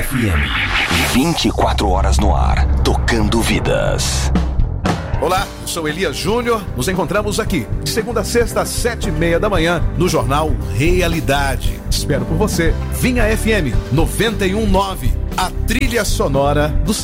FM. 24 horas no ar, tocando vidas. Olá, eu sou Elias Júnior. Nos encontramos aqui, de segunda a sexta, às 7:30 da manhã, no Jornal Realidade. Espero por você. Vinha FM 91.9, a trilha sonora do seu